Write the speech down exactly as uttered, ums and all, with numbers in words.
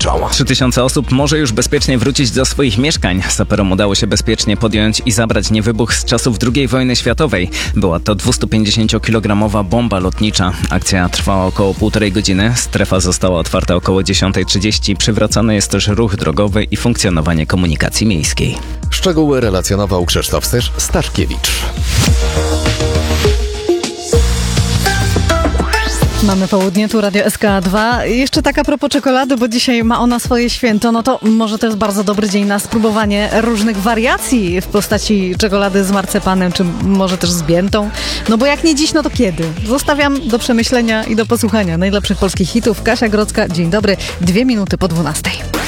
dotyczą. trzy tysiące osób może już bezpiecznie wrócić do swoich mieszkań. Saperom udało się bezpiecznie podjąć i zabrać niewybuch z czasów drugiej wojny światowej. Była to dwustupięćdziesięciokilogramowa bomba lotnicza. Akcja trwała około półtorej godziny. Strefa została otwarta około dziesiąta trzydzieści. Przywracany jest też ruch drogowy i funkcjonowanie komunikacji miejskiej. Szczegóły relacjonował Krzysztof Staszkiewicz. Mamy południe, tu Radio S K dwa. Jeszcze taka propos czekolady, bo dzisiaj ma ona swoje święto, no to może to jest bardzo dobry dzień na spróbowanie różnych wariacji w postaci czekolady z marcepanem, czy może też z miętą. No bo jak nie dziś, no to kiedy? Zostawiam do przemyślenia i do posłuchania najlepszych polskich hitów. Kasia Grodzka, dzień dobry, dwie minuty po dwunastej.